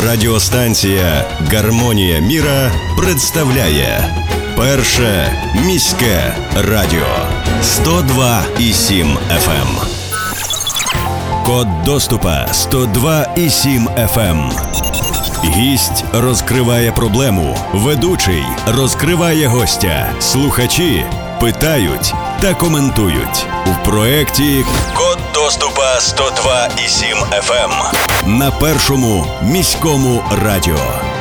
Радіостанція «Гармонія міра» представляє Перше міське радіо 102,7 FM. Код доступа 102,7 FM. Гість розкриває проблему, ведучий розкриває гостя, слухачі питають та коментують. У проєкті «Код доступа 102,7 FM» на Першому міському радіо.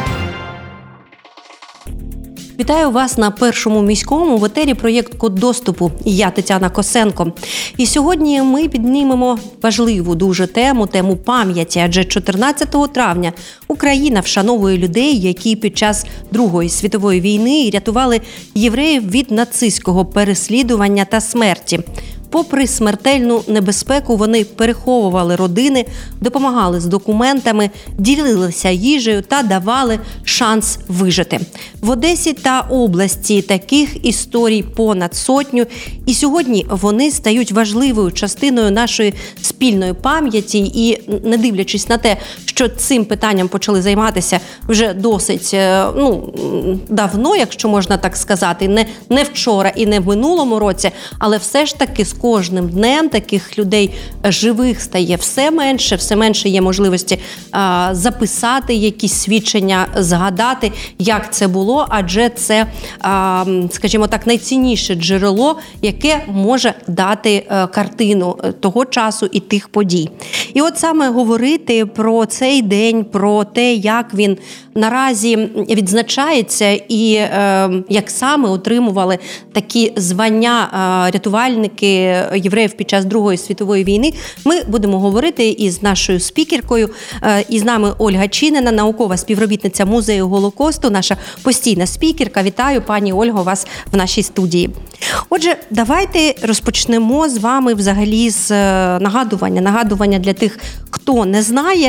Вітаю вас на Першому міському, в етері проєкт «Код доступу». Я Тетяна Косенко. І сьогодні ми піднімемо важливу дуже тему пам'яті. Адже 14 травня Україна вшановує людей, які під час Другої світової війни рятували євреїв від нацистського переслідування та смерті. Попри смертельну небезпеку, вони переховували родини, допомагали з документами, ділилися їжею та давали шанс вижити. В Одесі та області таких історій понад сотню, і сьогодні вони стають важливою частиною нашої спільної пам'яті. І не дивлячись на те, що цим питанням почали займатися вже досить давно, якщо можна так сказати, не вчора і не в минулому році, але все ж таки з кожним днем таких людей живих стає все менше є можливості записати якісь свідчення, згадати, як це було, адже це, скажімо так, найцінніше джерело, яке може дати картину того часу і тих подій. І от саме говорити про цей день, про те, як він наразі відзначається і як саме отримували такі звання рятувальники євреїв під час Другої світової війни, ми будемо говорити із нашою спікеркою. Із нами Ольга Чинина, наукова співробітниця Музею Голокосту, наша постійна спікерка. Вітаю, пані Ольго, вас в нашій студії. Отже, давайте розпочнемо з вами взагалі з нагадування для тих, хто не знає,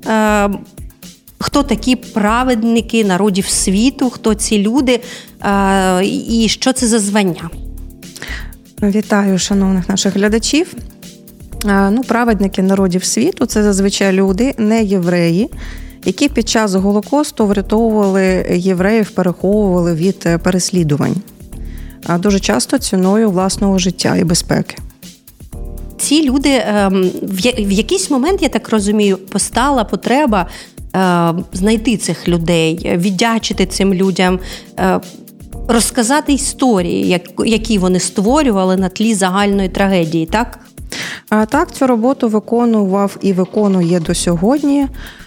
хто такі праведники народів світу, хто ці люди і що це за звання. Вітаю, шановних наших глядачів. Праведники народів світу – це зазвичай люди, не євреї, які під час Голокосту врятовували євреїв, переховували від переслідувань. Дуже часто ціною власного життя і безпеки. Ці люди, в якийсь момент, я так розумію, постала потреба знайти цих людей, віддячити цим людям, розказати історії, які вони створювали на тлі загальної трагедії, так? Так, цю роботу виконував і виконує до сьогодні.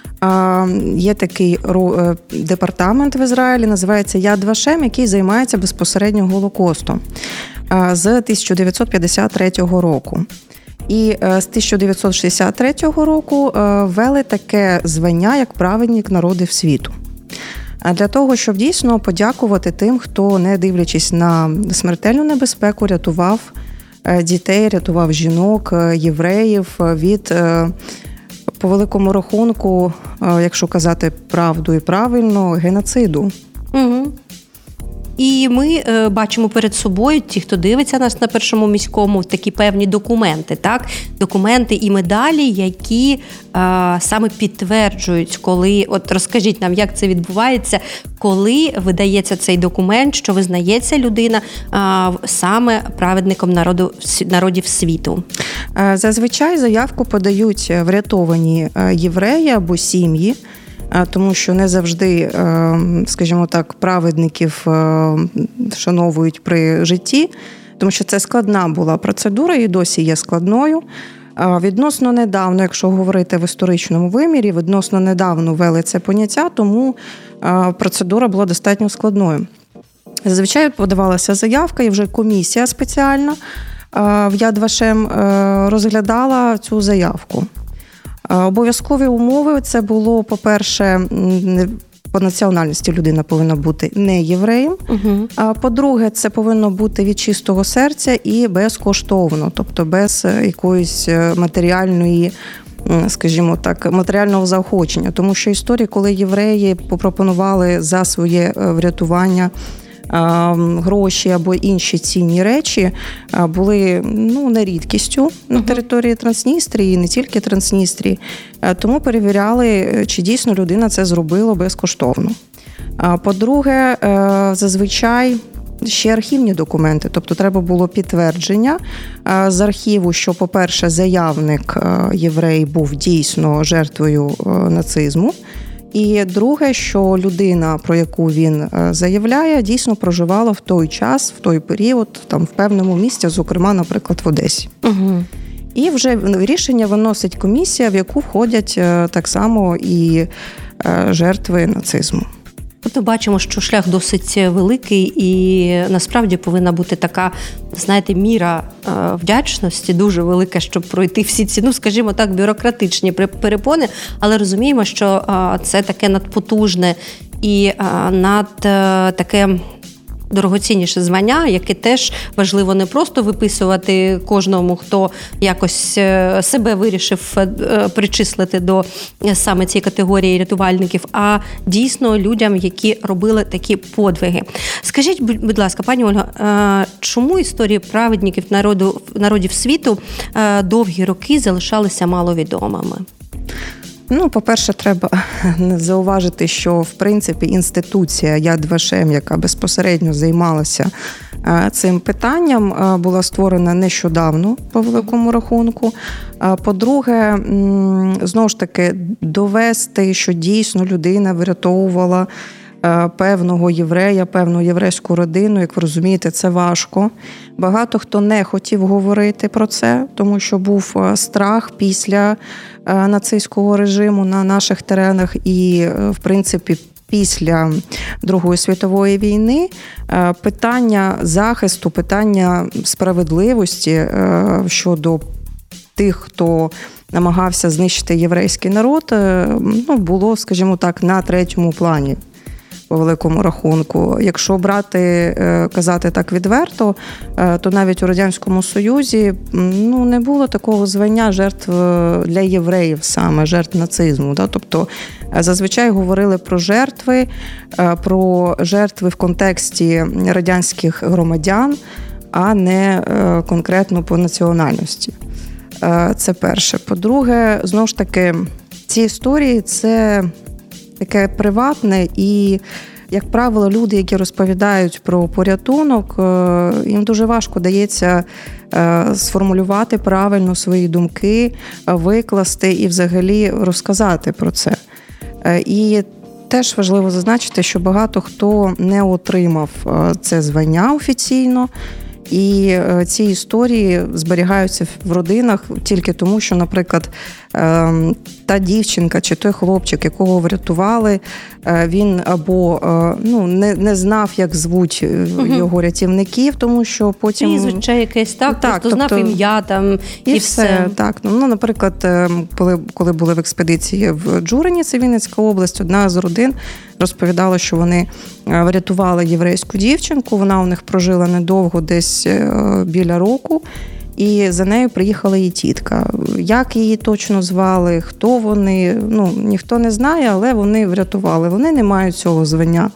Є такий департамент в Ізраїлі, називається Яд Вашем, який займається безпосередньо Голокостом з 1953 року. І з 1963 року ввели таке звання, як праведник народів світу. Для того, щоб дійсно подякувати тим, хто, не дивлячись на смертельну небезпеку, рятував дітей, рятував жінок, євреїв від, по великому рахунку, якщо казати правду і правильно, геноциду. Угу. І ми бачимо перед собою, ті, хто дивиться нас на Першому міському, такі певні документи, так? Документи і медалі, які саме підтверджують, коли, от розкажіть нам, як це відбувається, коли видається цей документ, що визнається людина саме праведником народів світу. Зазвичай заявку подають врятовані євреї або сім'ї, тому що не завжди, скажімо так, праведників вшановують при житті, тому що це складна була процедура і досі є складною. Відносно недавно, якщо говорити в історичному вимірі, відносно недавно ввели це поняття, тому процедура була достатньо складною. Зазвичай подавалася заявка, і вже комісія спеціальна в Яд Вашем розглядала цю заявку. Обов'язкові умови – це було, по-перше, по національності людина повинна бути не євреєм, а по-друге, це повинно бути від чистого серця і безкоштовно, тобто без якоїсь матеріальної, скажімо так, матеріального заохочення. Тому що історії, коли євреї попропонували за своє врятування гроші або інші цінні речі були не рідкістю на території Трансністрії, і не тільки Трансністрії. Тому перевіряли, чи дійсно людина це зробила безкоштовно. По-друге, зазвичай ще архівні документи, тобто треба було підтвердження з архіву, що, по-перше, заявник єврей був дійсно жертвою нацизму, і друге, що людина, про яку він заявляє, дійсно проживала в той час, в той період, там в певному місці, зокрема, наприклад, в Одесі. Угу. І вже рішення виносить комісія, в яку входять так само і жертви нацизму. Ми бачимо, що шлях досить великий і насправді повинна бути така, знаєте, міра вдячності дуже велика, щоб пройти всі ці, скажімо так, бюрократичні перепони, але розуміємо, що це таке надпотужне і таке дорогоцінніше звання, яке теж важливо не просто виписувати кожному, хто якось себе вирішив причислити до саме цієї категорії рятувальників, а дійсно людям, які робили такі подвиги. Скажіть, будь ласка, пані Ольга, чому історії праведників народів світу довгі роки залишалися маловідомими? По-перше, треба зауважити, що, в принципі, інституція Яд Вашем, яка безпосередньо займалася цим питанням, була створена нещодавно, по великому рахунку. По-друге, знову ж таки, довести, що дійсно людина врятовувала певного єврея, певну єврейську родину, як ви розумієте, це важко. Багато хто не хотів говорити про це, тому що був страх після нацистського режиму на наших теренах і, в принципі, після Другої світової війни питання захисту, питання справедливості щодо тих, хто намагався знищити єврейський народ, було, скажімо так, на третьому плані. По великому рахунку. Якщо казати так відверто, то навіть у Радянському Союзі не було такого звання жертв для євреїв саме, жертв нацизму. Тобто зазвичай говорили про жертви в контексті радянських громадян, а не конкретно по національності. Це перше. По-друге, знову ж таки, ці історії – це таке приватне і, як правило, люди, які розповідають про порятунок, їм дуже важко дається сформулювати правильно свої думки, викласти і взагалі розказати про це. І теж важливо зазначити, що багато хто не отримав це звання офіційно, і ці історії зберігаються в родинах тільки тому, що, наприклад, та дівчинка чи той хлопчик, якого врятували, він або не знав, як звуть його рятівників, тому що потім... Прізвище якесь, просто знав ім'я там і все. Так. Наприклад, коли були в експедиції в Джурині, це Вінницька область, одна з родин розповідала, що вони врятували єврейську дівчинку, вона у них прожила недовго, десь біля року, і за нею приїхала її тітка. Як її точно звали, хто вони, ніхто не знає, але вони врятували. Вони не мають цього звання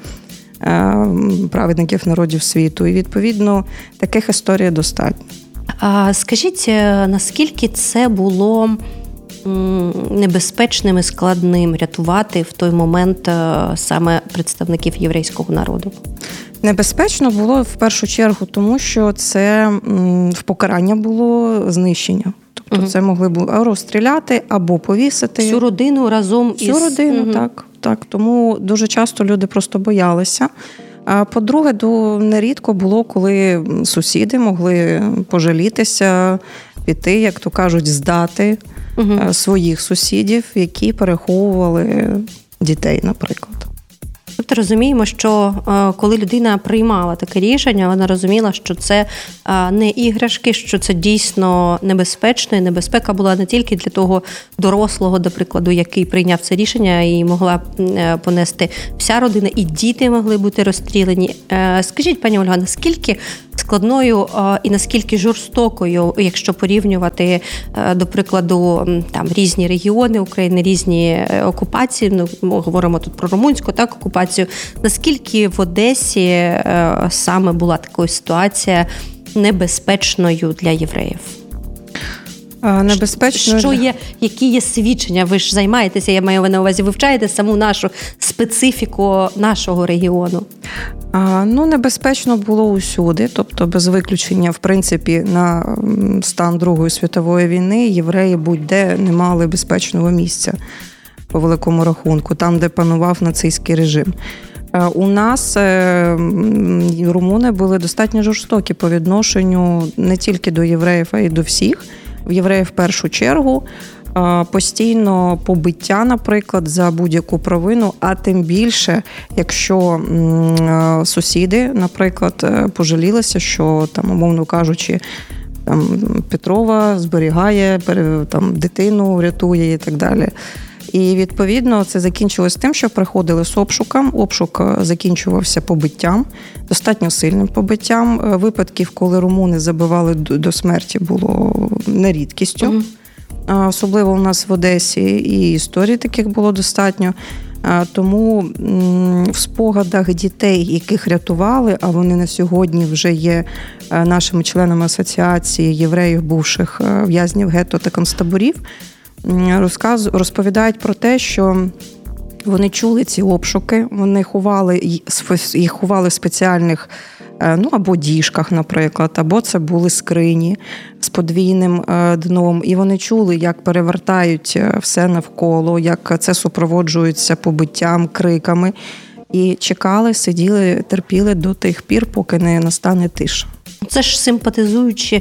праведників народів світу. І, відповідно, таких історій достатньо. Скажіть, наскільки це було небезпечним і складним рятувати в той момент саме представників єврейського народу? Небезпечно було в першу чергу, тому що це в покарання було знищення. Тобто це могли б розстріляти або повісити. Всю родину разом із... Всю родину, так. Тому дуже часто люди просто боялися. А по-друге, нерідко було, коли сусіди могли пожалітися, піти, як то кажуть, здати своїх сусідів, які переховували дітей, наприклад. Тобто розуміємо, що коли людина приймала таке рішення, вона розуміла, що це не іграшки, що це дійсно небезпечно, і небезпека була не тільки для того дорослого, до прикладу, який прийняв це рішення і могла понести вся родина, і діти могли бути розстріляні. Скажіть, пані Ольга, наскільки складною і наскільки жорстокою, якщо порівнювати, до прикладу, там різні регіони України, різні окупації, ну, ми говоримо тут про румунську, так, окупацію, наскільки в Одесі саме була така ситуація небезпечною для євреїв? Небезпечно. Що є, які є свідчення? Ви ж займаєтеся, я маю на увазі, вивчаєте саму нашу специфіку нашого регіону? Ну, небезпечно було усюди, тобто без виключення, в принципі, на стан Другої світової війни євреї будь-де не мали безпечного місця, по великому рахунку, там, де панував нацистський режим. У нас румуни були достатньо жорстокі по відношенню не тільки до євреїв, а й до всіх. В євреїв в першу чергу постійно побиття, наприклад, за будь-яку провину, а тим більше, якщо сусіди, наприклад, пожалілися, що, там, умовно кажучи, там, Петрова зберігає там, дитину, рятує і так далі. І, відповідно, це закінчилось тим, що приходили з обшуком. Обшук закінчувався побиттям, достатньо сильним побиттям. Випадків, коли румуни забивали до смерті, було не рідкістю. Особливо у нас в Одесі і історій таких було достатньо. Тому в спогадах дітей, яких рятували, а вони на сьогодні вже є нашими членами асоціації євреїв, бувших в'язнів гетто та концтаборів, розповідають про те, що вони чули ці обшуки, вони їх ховали в спеціальних, ну, або діжках, наприклад, або це були скрині з подвійним дном. І вони чули, як перевертають все навколо, як це супроводжується побиттям, криками. І чекали, сиділи, терпіли до тих пір, поки не настане тиша. Це ж симпатизуючи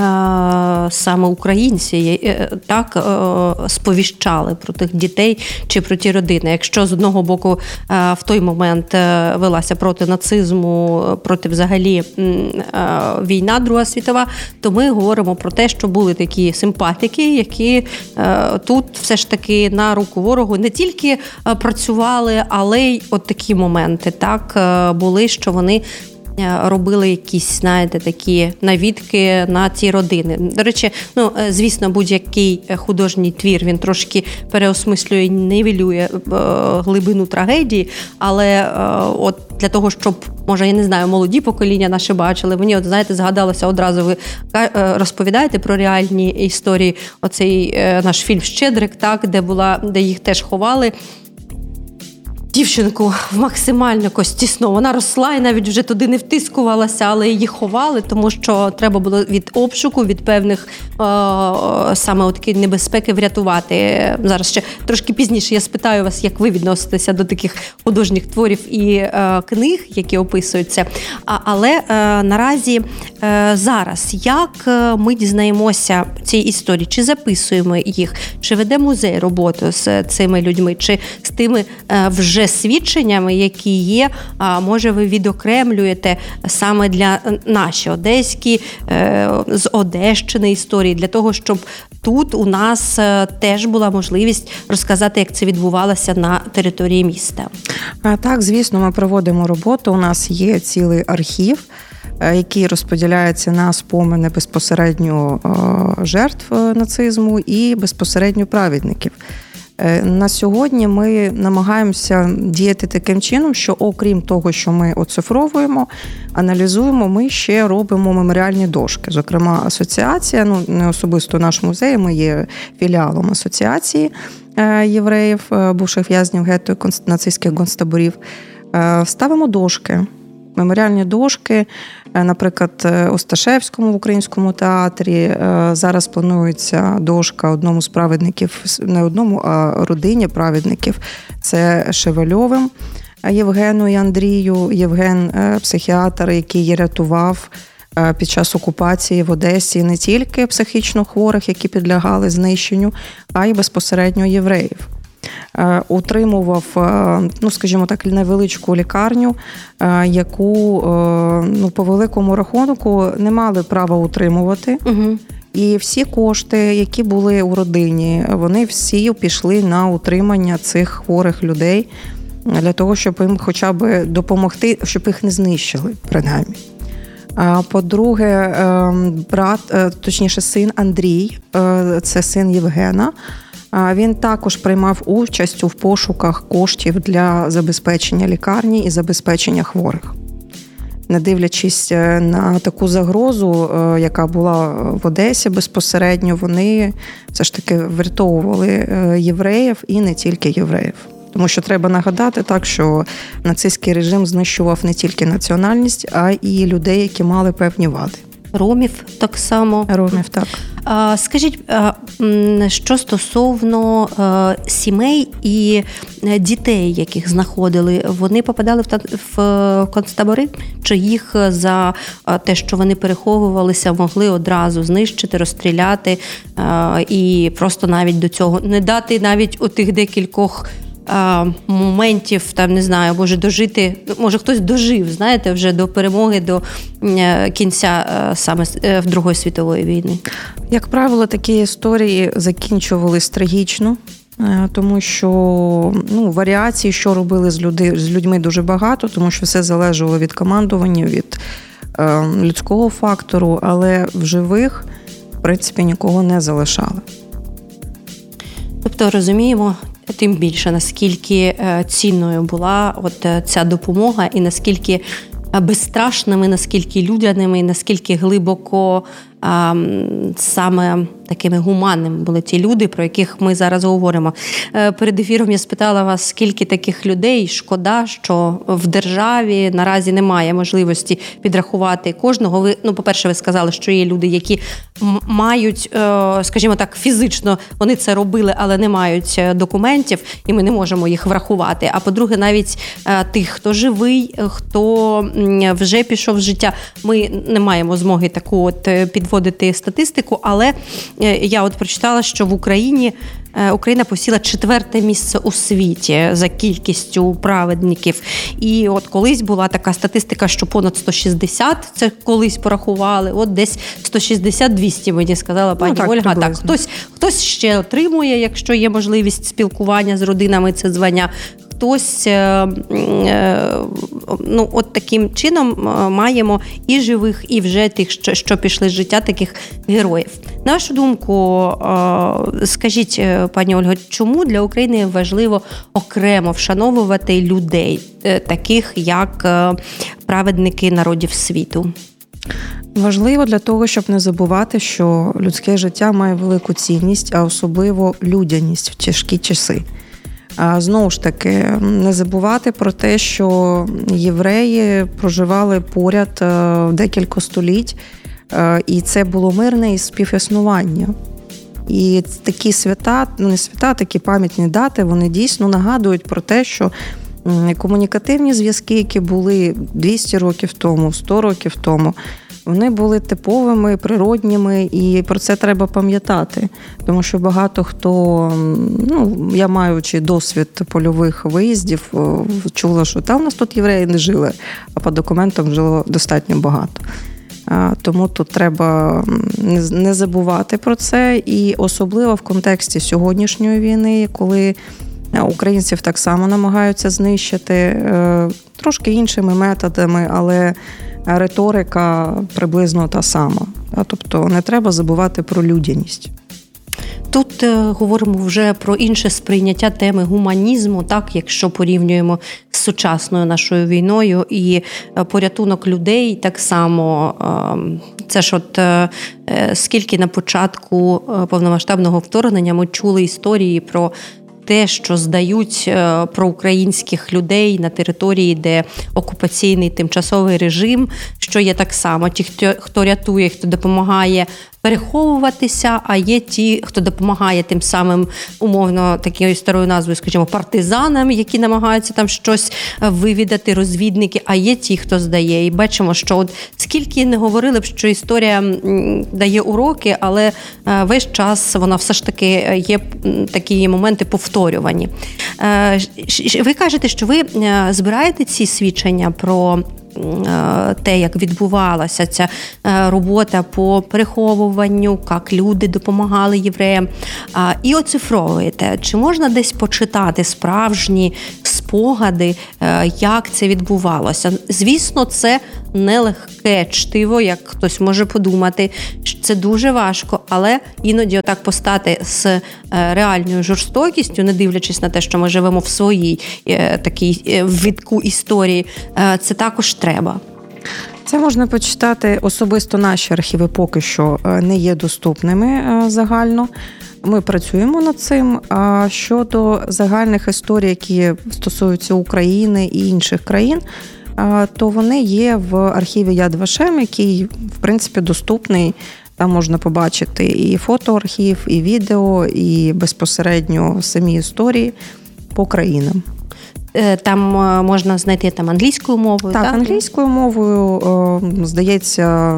саме українці, так, сповіщали про тих дітей чи про ті родини. Якщо з одного боку в той момент велася проти нацизму, проти взагалі війна Друга світова, то ми говоримо про те, що були такі симпатики, які тут все ж таки на руку ворогу не тільки працювали, але й от такі моменти, так, були, що вони робили якісь, знаєте, такі навідки на ці родини. До речі, ну, звісно, будь-який художній твір, він трошки переосмислює, нівелює глибину трагедії, але от для того, щоб, може, я не знаю, молоді покоління наші бачили, мені, от, знаєте, згадалося одразу, ви розповідаєте про реальні історії, оцей наш фільм «Щедрик», так, де їх теж ховали, дівчинку максимально тісно. Вона росла і навіть вже туди не втискувалася, але її ховали, тому що треба було від обшуку, від певних саме такі небезпеки врятувати. Зараз ще трошки пізніше я спитаю вас, як ви відноситеся до таких художніх творів і книг, які описуються. Але наразі зараз, як ми дізнаємося ці історії? Чи записуємо їх? Чи веде музей роботу з цими людьми? Чи з тими вже свідченнями, які є, може ви відокремлюєте саме для наші одеські, з Одещини історії, для того, щоб тут у нас теж була можливість розказати, як це відбувалося на території міста? Так, звісно, ми проводимо роботу. У нас є цілий архів, який розподіляється на спомини безпосередньо жертв нацизму і безпосередньо праведників. На сьогодні ми намагаємося діяти таким чином, що окрім того, що ми оцифровуємо, аналізуємо, ми ще робимо меморіальні дошки. Зокрема, асоціація, ну не особисто наш музей, ми є філіалом асоціації євреїв, бувших в'язнів гетто і нацистських концтаборів. Ставимо дошки. Меморіальні дошки, наприклад, Осташевському в Українському театрі. Зараз планується дошка одному з праведників, не одному, а родині праведників. Це Шевельовим Євгену і Андрію. Євген – психіатр, який рятував під час окупації в Одесі не тільки психічно хворих, які підлягали знищенню, а й безпосередньо євреїв. Утримував, ну, скажімо так, невеличку лікарню, яку, ну, по великому рахунку не мали права утримувати. Угу. І всі кошти, які були у родині, вони всі пішли на утримання цих хворих людей для того, щоб їм хоча б допомогти, щоб їх не знищили, принаймні. По-друге, син Андрій, це син Євгена, він також приймав участь у пошуках коштів для забезпечення лікарні і забезпечення хворих. Не дивлячись на таку загрозу, яка була в Одесі безпосередньо, вони все ж таки врятовували євреїв і не тільки євреїв. Тому що треба нагадати так, що нацистський режим знищував не тільки національність, а і людей, які мали певні вади. Ромів так само. Ромів, так. Скажіть, що стосовно сімей і дітей, яких знаходили, вони попадали в концтабори? Чи їх за те, що вони переховувалися, могли одразу знищити, розстріляти і просто навіть до цього не дати навіть у тих декількох моментів, там, не знаю, може дожити, може хтось дожив, знаєте, вже до перемоги, до кінця саме в Другої світової війни? Як правило, такі історії закінчувались трагічно, тому що варіацій, що робили з людьми, дуже багато, тому що все залежало від командування, від людського фактору, але в живих, в принципі, нікого не залишали. Тобто розуміємо, тим більше, наскільки цінною була ця допомога і наскільки безстрашними, наскільки людяними, і наскільки глибоко саме такими гуманними були ті люди, про яких ми зараз говоримо. Перед ефіром я спитала вас, скільки таких людей, шкода, що в державі наразі немає можливості підрахувати кожного. Ви, по-перше, ви сказали, що є люди, які мають, скажімо так, фізично вони це робили, але не мають документів, і ми не можемо їх врахувати. А по-друге, навіть тих, хто живий, хто вже пішов з життя, ми не маємо змоги таку підводити статистику, але я прочитала, що в Україна посіла 4-те місце у світі за кількістю праведників. І колись була така статистика, що понад 160, це колись порахували, десь 160-200, мені сказала пані Ольга. Так, хтось ще отримує, якщо є можливість спілкування з родинами, це звання. Хтось, таким чином маємо і живих, і вже тих, що пішли з життя, таких героїв. На вашу думку, скажіть, пані Ольго, чому для України важливо окремо вшановувати людей, таких як праведники народів світу? Важливо для того, щоб не забувати, що людське життя має велику цінність, а особливо людяність в тяжкі часи. Знову ж таки, не забувати про те, що євреї проживали поряд декілька століть, і це було мирне і співіснування. І такі свята, не свята, такі пам'ятні дати, вони дійсно нагадують про те, що комунікативні зв'язки, які були 200 років тому, 100 років тому, вони були типовими, природніми, і про це треба пам'ятати. Тому що багато хто, я маючи досвід польових виїздів, чула, що там у нас тут євреї не жили, а по документам жило достатньо багато. Тому тут треба не забувати про це, і особливо в контексті сьогоднішньої війни, коли українців так само намагаються знищити трошки іншими методами, але риторика приблизно та сама. Тобто не треба забувати про людяність. Тут говоримо вже про інше сприйняття теми гуманізму, так, якщо порівнюємо з сучасною нашою війною, і порятунок людей так само. Це ж скільки на початку повномасштабного вторгнення ми чули історії про те, що здають про українських людей на території, де окупаційний тимчасовий режим, що є так само. Ті, хто рятує, хто допомагає переховуватися, а є ті, хто допомагає тим самим, умовно, такою старою назвою, скажімо, партизанам, які намагаються там щось вивідати, розвідники, а є ті, хто здає. І бачимо, що скільки не говорили б, що історія дає уроки, але весь час вона все ж таки є такі моменти повторювані. Ви кажете, що ви збираєте ці свідчення про те, як відбувалася ця робота по переховуванню, як люди допомагали євреям, і оцифровуєте. Чи можна десь почитати справжні спогади, як це відбувалося. Звісно, це нелегке чтиво, як хтось може подумати. Це дуже важко, але іноді отак постати з реальною жорстокістю, не дивлячись на те, що ми живемо в своїй такій витку історії, це також треба. Це можна почитати. Особисто наші архіви поки що не є доступними загально. Ми працюємо над цим. А щодо загальних історій, які стосуються України і інших країн, то вони є в архіві Яд Вашем, який, в принципі, доступний. Там можна побачити і фотоархів, і відео, і безпосередньо самі історії по країнам. Там можна знайти там англійською мовою, так? Так, англійською мовою, здається,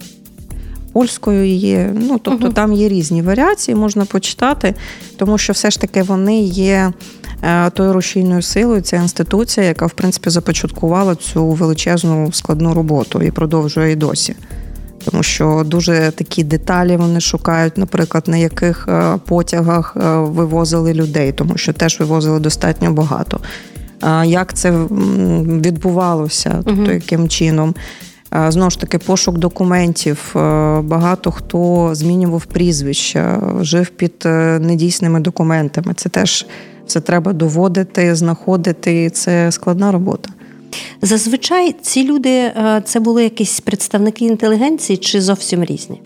польською є. Ну, тобто там є різні варіації, можна почитати, тому що все ж таки вони є тою рушійною силою, ця інституція, яка, в принципі, започаткувала цю величезну складну роботу і продовжує і досі. Тому що дуже такі деталі вони шукають, наприклад, на яких потягах вивозили людей, тому що теж вивозили достатньо багато. Як це відбувалося, тобто яким чином. Знову ж таки, пошук документів. Багато хто змінював прізвища, жив під недійсними документами. Це теж все треба доводити, знаходити. Це складна робота. Зазвичай ці люди, це були якісь представники інтелігенції чи зовсім різні?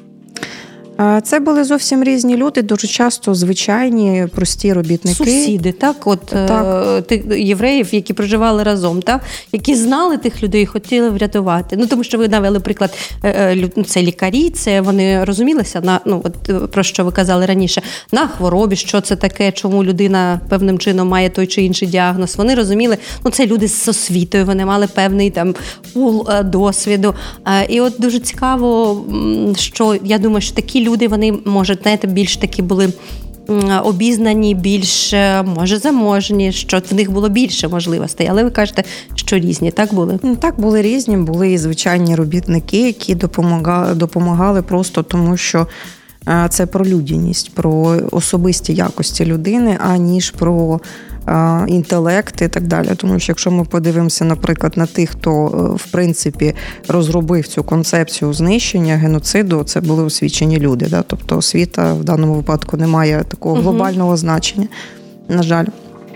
Це були зовсім різні люди, дуже часто звичайні, прості робітники. Сусіди, так? Тих євреїв, які проживали разом, так? Які знали тих людей і хотіли врятувати. Ну, тому що ви навели приклад, це лікарі, це вони розумілися, про що ви казали раніше, на хворобі, що це таке, чому людина певним чином має той чи інший діагноз. Вони розуміли, це люди з освітою, вони мали певний там пул досвіду. І от дуже цікаво, що я думаю, що такі люди, вони, може, знаєте, більш такі були обізнані, більш, може, заможні, що в них було більше можливостей. Але ви кажете, що різні, так були? Так, були різні. Були і звичайні робітники, які допомагали просто тому, що це про людяність, про особисті якості людини, аніж про інтелект і так далі. Тому що якщо ми подивимося, наприклад, на тих, хто, в принципі, розробив цю концепцію знищення, геноциду, це були освічені люди. Да? Тобто освіта в даному випадку не має такого глобального значення, на жаль.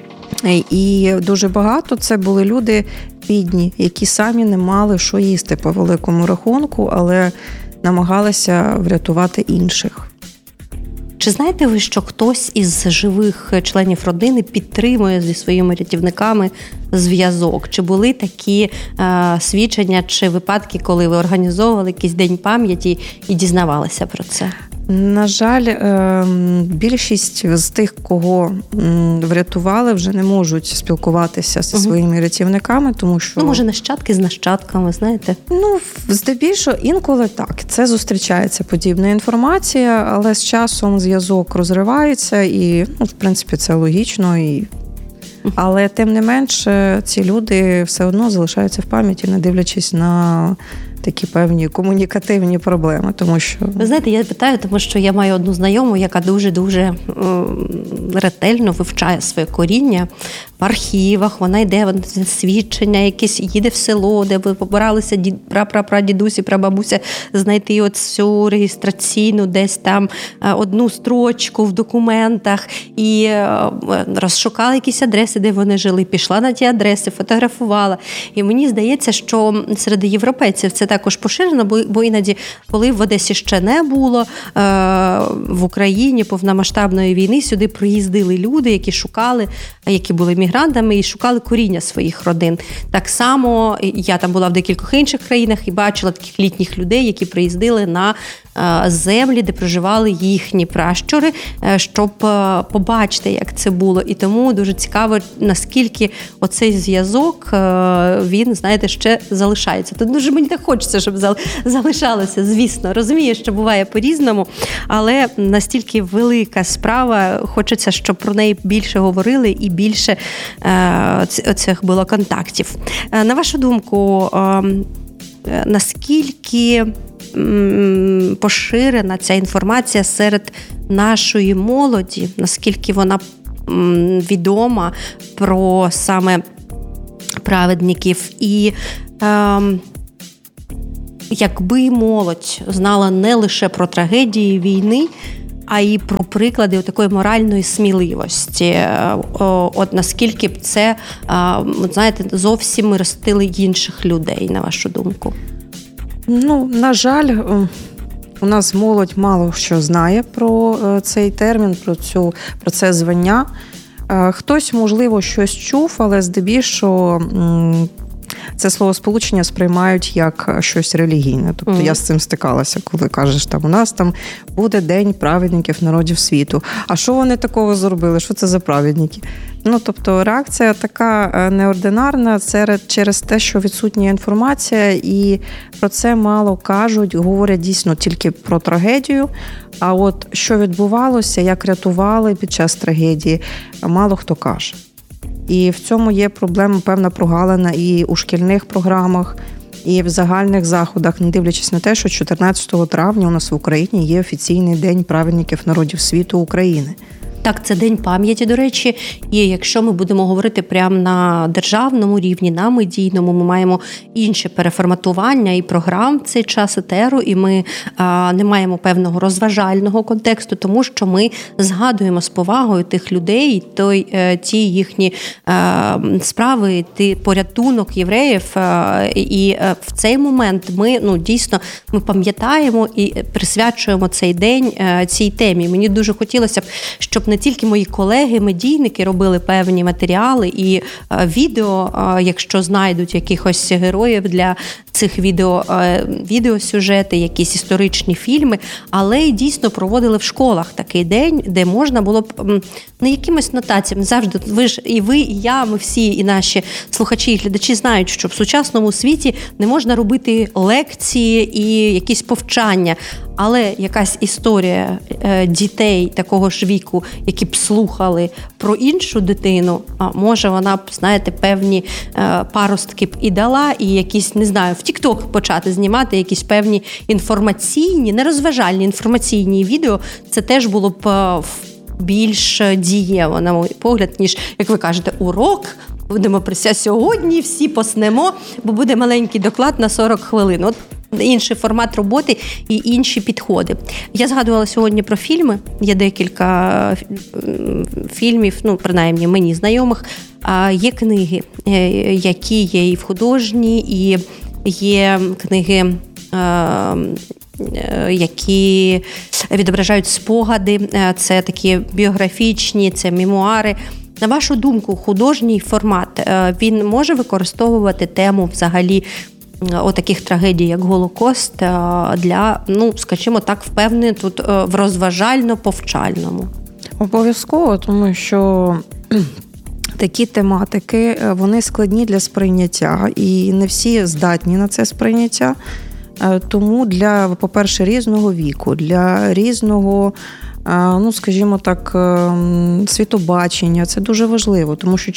І дуже багато це були люди бідні, які самі не мали що їсти по великому рахунку, але намагалися врятувати інших. Чи знаєте ви, що хтось із живих членів родини підтримує зі своїми рятівниками зв'язок? Чи були такі свідчення чи випадки, коли ви організовували якийсь день пам'яті і дізнавалися про це? На жаль, більшість з тих, кого врятували, вже не можуть спілкуватися зі своїми рятівниками, тому що... може, нащадки з нащадками, знаєте? Здебільшого, інколи так. Це зустрічається подібна інформація, але з часом зв'язок розривається і, в принципі, це логічно. Але, тим не менш, ці люди все одно залишаються в пам'яті, не дивлячись на такі певні комунікативні проблеми, тому що... Ви знаєте, я питаю, тому що я маю одну знайому, яка дуже-дуже ретельно вивчає своє коріння в архівах, вона йде в свідчення, якісь їде в село, де ви побиралися прапрадідусі, прабабуся, знайти цю реєстраційну десь там одну строчку в документах і розшукала якісь адреси, де вони жили, пішла на ті адреси, фотографувала. І мені здається, що серед європейців це також поширено, бо іноді, коли в Одесі ще не було, в Україні повномасштабної війни сюди приїздили люди, які шукали, які були мігрантами і шукали коріння своїх родин. Так само я там була в декількох інших країнах і бачила таких літніх людей, які приїздили на землі, де проживали їхні пращури, щоб побачити, як це було. І тому дуже цікаво, наскільки оцей зв'язок, він, знаєте, ще залишається. Тут дуже мені так хочеться, щоб залишалося, звісно. Розумію, що буває по-різному, але настільки велика справа, хочеться, щоб про неї більше говорили і більше цих було контактів. На вашу думку, наскільки поширена ця інформація серед нашої молоді, наскільки вона відома про саме праведників. І якби молодь знала не лише про трагедії війни, а й про приклади такої моральної сміливості. От наскільки б це, знаєте, зовсім ростили інших людей, на вашу думку? На жаль, у нас молодь мало що знає про цей термін, про це звання. Хтось, можливо, щось чув, але здебільшого це словосполучення сприймають як щось релігійне. Тобто я з цим стикалася, коли кажеш, у нас там буде День праведників народів світу. А що вони такого зробили? Що це за праведники? Тобто реакція така неординарна, це через те, що відсутня інформація, і про це мало кажуть, говорять дійсно тільки про трагедію, а от що відбувалося, як рятували під час трагедії, мало хто каже. І в цьому є проблема, певна прогалина і у шкільних програмах, і в загальних заходах, не дивлячись на те, що 14 травня у нас в Україні є офіційний День праведників народів світу України. Так, це День пам'яті, до речі, і якщо ми будемо говорити прямо на державному рівні, на медійному, ми маємо інше переформатування і програм в цей час етеру, і ми не маємо певного розважального контексту, тому що ми згадуємо з повагою тих людей, ті їхні справи, порятунок євреїв, і в цей момент ми, дійсно, ми пам'ятаємо і присвячуємо цей день цій темі. Мені дуже хотілося б, щоб не тільки мої колеги-медійники робили певні матеріали і відео, якщо знайдуть якихось героїв для цих відеосюжети, якісь історичні фільми, але й дійсно проводили в школах такий день, де можна було б не якимось нотаціями, завжди, ви, і я, ми всі, і наші слухачі і глядачі знають, що в сучасному світі не можна робити лекції і якісь повчання, але якась історія дітей такого ж віку, які б слухали про іншу дитину, може вона б, знаєте, певні паростки б і дала, і якісь, не знаю, в TikTok почати знімати якісь певні інформаційні, нерозважальні інформаційні відео, це теж було б більш дієво, на мій погляд, ніж, як ви кажете, урок. Будемо сьогодні всі поснемо, бо буде маленький доклад на 40 хвилин. От інший формат роботи і інші підходи. Я згадувала сьогодні про фільми. Є декілька фільмів, принаймні мені знайомих. Є книги, які є і в художній, і є книги, які відображають спогади. Це такі біографічні, це мемуари. На вашу думку, художній формат, він може використовувати тему взагалі отаких трагедій, як Голокост, для, скажімо так, впевнений тут в розважально-повчальному? Обов'язково, тому що такі тематики, вони складні для сприйняття, і не всі здатні на це сприйняття. Тому для, по-перше, різного віку, для різного, скажімо так, світобачення, це дуже важливо, тому що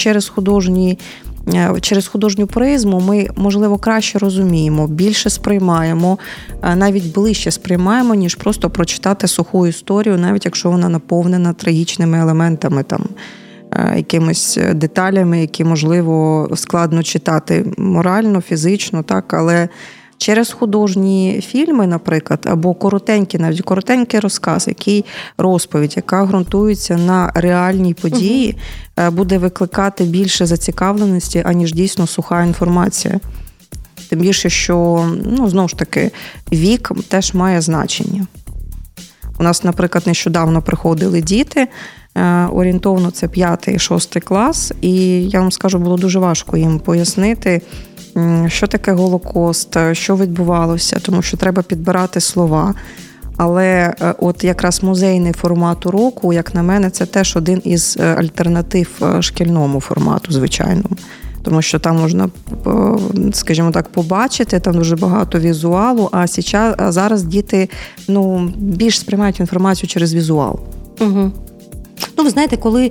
через художню призму ми, можливо, краще розуміємо, більше сприймаємо, навіть ближче сприймаємо, ніж просто прочитати суху історію, навіть якщо вона наповнена трагічними елементами, якимись деталями, які, можливо, складно читати морально, фізично, так, але через художні фільми, наприклад, або коротенький розказ, розповідь, яка ґрунтується на реальній події, буде викликати більше зацікавленості, аніж дійсно суха інформація. Тим більше, що, знову ж таки, вік теж має значення. У нас, наприклад, нещодавно приходили діти, орієнтовно це 5-6 клас, і я вам скажу, було дуже важко їм пояснити, що таке Голокост, що відбувалося, тому що треба підбирати слова. Але от якраз музейний формат уроку, як на мене, це теж один із альтернатив шкільному формату, звичайному. Тому що там можна, скажімо так, побачити, там дуже багато візуалу, а зараз діти більш сприймають інформацію через візуал. Угу. Ви знаєте, коли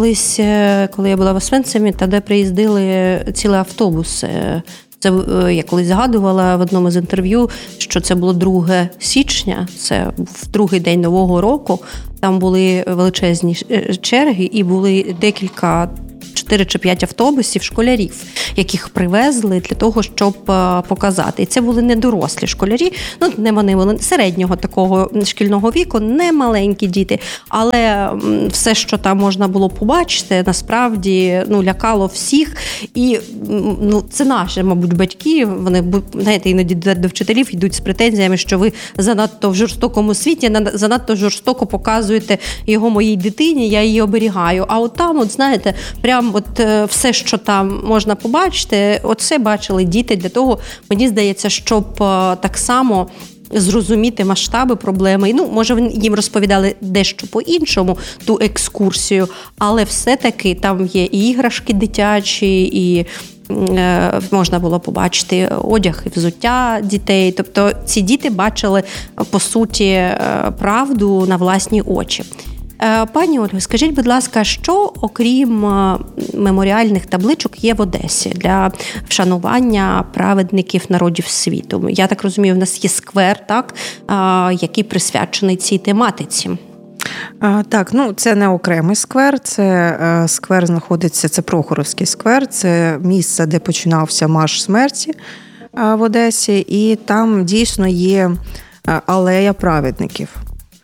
я була в Освенцимі, тоді приїздили цілий автобус. Це я колись згадувала в одному з інтерв'ю, що це було 2 січня, це в другий день Нового року. Там були величезні черги і були декілька 4 чи 5 автобусів школярів, яких привезли для того, щоб показати. І це були не дорослі школярі, не вони були середнього такого шкільного віку, не маленькі діти, але все, що там можна було побачити, насправді лякало всіх. І це наші, мабуть, батьки, вони, знаєте, іноді до вчителів йдуть з претензіями, що ви занадто в жорстокому світі, занадто жорстоко показуєте його моїй дитині, я її оберігаю. А от там, знаєте, прям все, що там можна побачити, це бачили діти для того, мені здається, щоб так само зрозуміти масштаби проблеми. І, може, їм розповідали дещо по-іншому, ту екскурсію, але все-таки там є і іграшки дитячі, і можна було побачити одяг і взуття дітей. Тобто ці діти бачили, по суті, правду на власні очі. Пані Ольго, скажіть, будь ласка, що, окрім меморіальних табличок, є в Одесі для вшанування праведників народів світу? Я так розумію, в нас є сквер, так, який присвячений цій тематиці. Так, це не окремий сквер, це сквер знаходиться, це Прохоровський сквер, це місце, де починався марш смерті в Одесі, і там дійсно є алея праведників.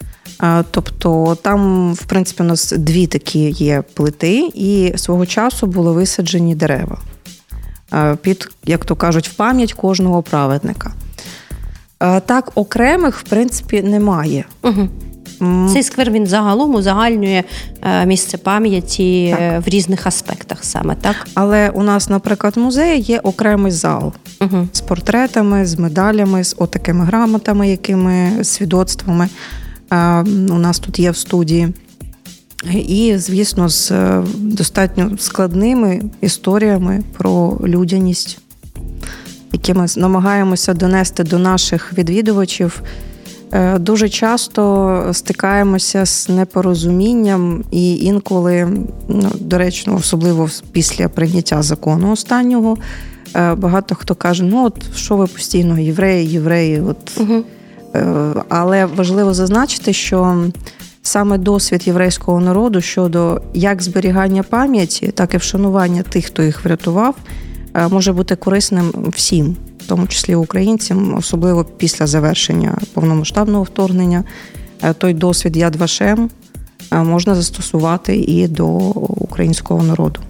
Тобто там, в принципі, у нас 2 такі є плити, і свого часу були висаджені дерева під, як то кажуть, в пам'ять кожного праведника. Так, окремих, в принципі, немає. Угу. Цей сквер, він загалом узагальнює місце пам'яті в різних аспектах саме, так? Але у нас, наприклад, в музеї є окремий зал з портретами, з медалями, з отакими грамотами, якими свідоцтвами. У нас тут є в студії. І, звісно, з достатньо складними історіями про людяність, які ми намагаємося донести до наших відвідувачів. Дуже часто стикаємося з непорозумінням і інколи, доречно, особливо після прийняття закону останнього, багато хто каже, що ви постійно євреї. Але важливо зазначити, що саме досвід єврейського народу щодо як зберігання пам'яті, так і вшанування тих, хто їх врятував, може бути корисним всім, в тому числі українцям, особливо після завершення повномасштабного вторгнення. Той досвід Яд Вашем можна застосувати і до українського народу.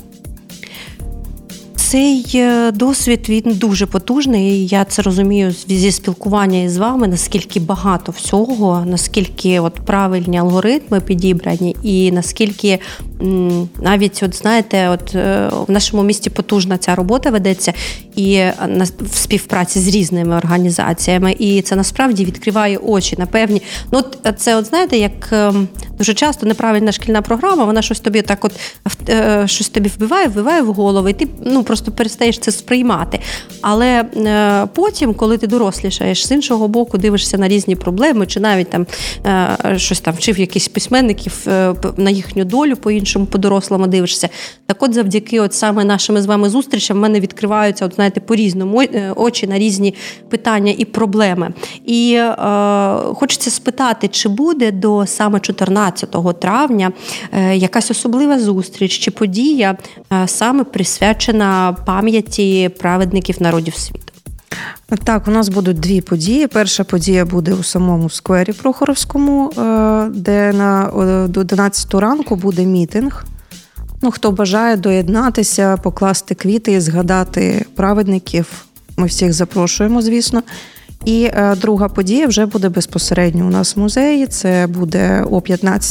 Цей досвід, він дуже потужний, я це розумію зі спілкування із вами, наскільки багато всього, наскільки правильні алгоритми підібрані і наскільки навіть, знаєте, в нашому місті потужна ця робота ведеться і в співпраці з різними організаціями, і це насправді відкриває очі на певні. Це, знаєте, як дуже часто неправильна шкільна програма, вона щось тобі щось тобі вбиває в голову, і ти просто перестаєш це сприймати. Але потім, коли ти дорослішаєш, з іншого боку дивишся на різні проблеми, чи навіть щось вчив якихось письменників на їхню долю, по-іншому, по-дорослому дивишся. Так завдяки саме нашим з вами зустрічам в мене відкриваються, знаєте, по-різному очі на різні питання і проблеми. І хочеться спитати, чи буде до саме 14 травня якась особлива зустріч чи подія саме присвячена пам'яті праведників народів світу? Так, у нас будуть 2 події. Перша подія буде у самому сквері Прохоровському, де до 11 ранку буде мітинг. Хто бажає доєднатися, покласти квіти і згадати праведників, ми всіх запрошуємо, звісно. І друга подія вже буде безпосередньо у нас в музеї, це буде о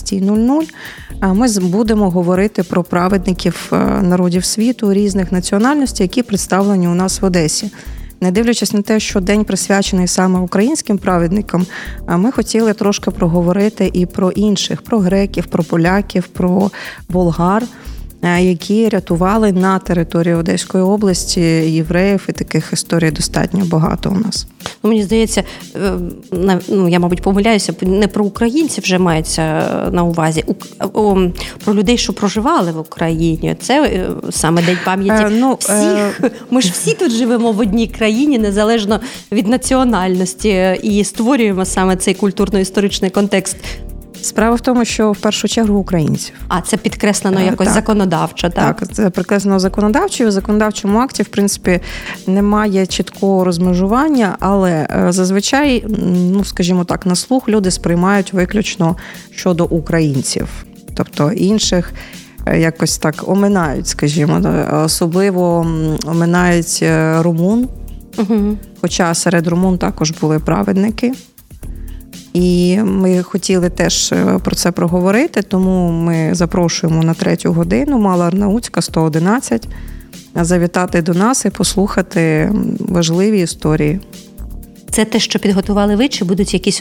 15:00. Ми будемо говорити про праведників народів світу різних національностей, які представлені у нас в Одесі. Не дивлячись на те, що день присвячений саме українським праведникам, ми хотіли трошки проговорити і про інших, про греків, про поляків, про болгар, які рятували на території Одеської області євреїв, і таких історій достатньо багато у нас. Мені здається, я, мабуть, помиляюся, не про українців вже мається на увазі, про людей, що проживали в Україні. Це саме День пам'яті всіх. Ми ж всі тут живемо в одній країні, незалежно від національності, і створюємо саме цей культурно-історичний контекст. Справа в тому, що в першу чергу українців. А це підкреслено якось Так. законодавчо, так? Так, це підкреслено законодавчо. У законодавчому акті, в принципі, немає чіткого розмежування, але зазвичай, скажімо так, на слух люди сприймають виключно щодо українців. Тобто інших якось так оминають, скажімо, особливо оминають румун, хоча серед румун також були праведники. І ми хотіли теж про це проговорити, тому ми запрошуємо на 3 годину, Мала Арнаутська, 111, завітати до нас і послухати важливі історії. Це те, що підготували ви, чи будуть якісь